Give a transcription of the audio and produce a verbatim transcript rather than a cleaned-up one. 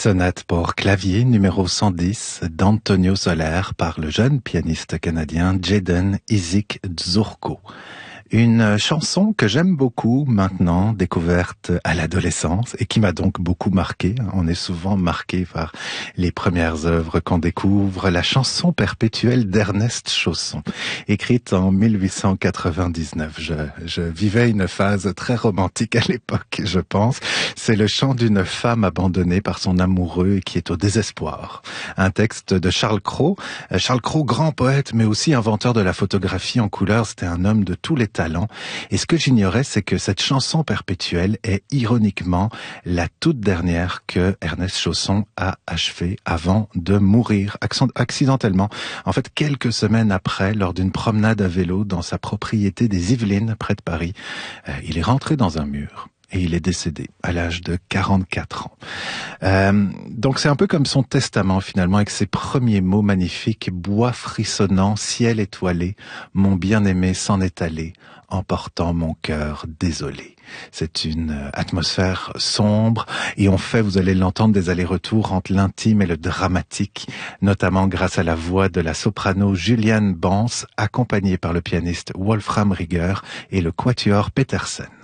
Sonate pour clavier numéro cent dix d'Antonio Soler par le jeune pianiste canadien Jaden Isaac Dzurko. Une chanson que j'aime beaucoup maintenant, découverte à l'adolescence et qui m'a donc beaucoup marqué. On est souvent marqué par les premières œuvres qu'on découvre. La chanson perpétuelle d'Ernest Chausson, écrite en mille huit cent quatre-vingt-dix-neuf. Je, je vivais une phase très romantique à l'époque, je pense. C'est le chant d'une femme abandonnée par son amoureux et qui est au désespoir. Un texte de Charles Cros. Charles Cros, grand poète, mais aussi inventeur de la photographie en couleur. C'était un homme de tous les talent. Et ce que j'ignorais, c'est que cette chanson perpétuelle est ironiquement la toute dernière que Ernest Chausson a achevée avant de mourir accidentellement. En fait, quelques semaines après, lors d'une promenade à vélo dans sa propriété des Yvelines, près de Paris, euh, il est rentré dans un mur. Et il est décédé à l'âge de quarante-quatre ans. Euh, donc c'est un peu comme son testament finalement, avec ses premiers mots magnifiques. Bois frissonnant, ciel étoilé, mon bien-aimé s'en est allé, emportant mon cœur désolé. C'est une atmosphère sombre et on fait, vous allez l'entendre, des allers-retours entre l'intime et le dramatique, notamment grâce à la voix de la soprano Juliane Bans, accompagnée par le pianiste Wolfram Rieger et le quatuor Petersen.